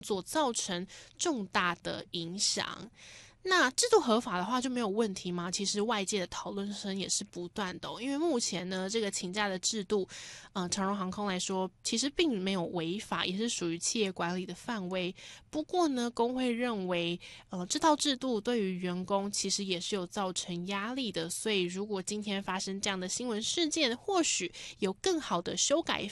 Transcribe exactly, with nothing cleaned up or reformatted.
所造成重大的影响。那制度合法的话就没有问题吗？其实外界的讨论声也是不断的、哦，因为目前呢，这个请假的制度，呃，长荣航空来说，其实并没有违法，也是属于企业管理的范围。不过呢，工会认为，呃，这套制度对于员工其实也是有造成压力的，所以如果今天发生这样的新闻事件，或许有更好的修改